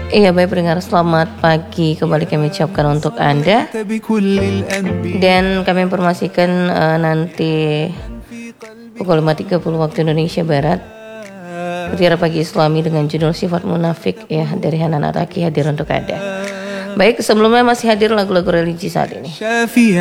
Iya, baik pendengar, selamat pagi kembali kami ucapkan untuk Anda. Dan kami informasikan nanti pukul 5.30 waktu Indonesia Barat, Mutiara Pagi Islami dengan judul Sifat Munafik ya, dari Hanan Ataki hadir untuk Anda. Baik, sebelumnya masih hadir lagu-lagu religi saat ini.